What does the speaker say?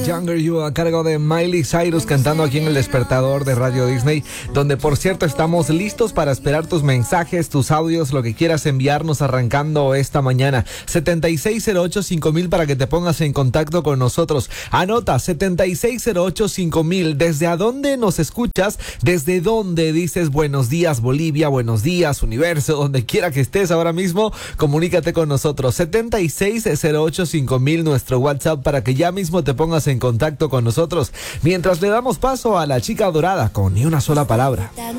Younger You a cargo de Miley Cyrus cantando aquí en el despertador de Radio Disney, donde por cierto estamos listos para esperar tus mensajes, tus audios, lo que quieras enviarnos arrancando esta mañana. 7608-5000 para que te pongas en contacto con nosotros. Anota 7608-5000. ¿Desde a dónde nos escuchas? ¿Desde dónde dices buenos días Bolivia, buenos días universo? Donde quiera que estés ahora mismo, comunícate con nosotros. 7608-5000, nuestro WhatsApp, para que ya mismo te pongas en contacto con nosotros, mientras le damos paso a la chica dorada con Ni Una Sola Palabra.